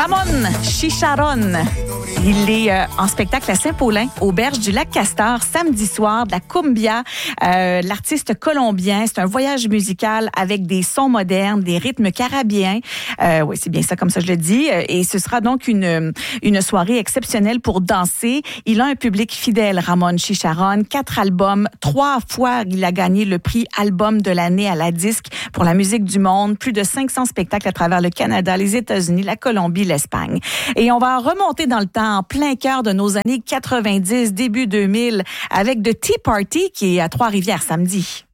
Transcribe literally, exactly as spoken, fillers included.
Ramon Chicharron. Il est euh, en spectacle à Saint-Paulin, au Berges du Lac-Castor, samedi soir, de la cumbia. Euh, l'artiste colombien, c'est un voyage musical avec des sons modernes, des rythmes carabiens. Euh, oui, c'est bien ça, comme ça je le dis. Et ce sera donc une, une soirée exceptionnelle pour danser. Il a un public fidèle, Ramon Chicharron. Quatre albums, trois fois il a gagné le prix Album de l'année à la disque pour la musique du monde. Plus de cinq cents spectacles à travers le Canada, les États-Unis, la Colombie, l'Espagne. Et on va remonter dans le temps, en plein cœur de nos années quatre-vingt-dix, début deux mille, avec The Tea Party qui est à Trois-Rivières samedi.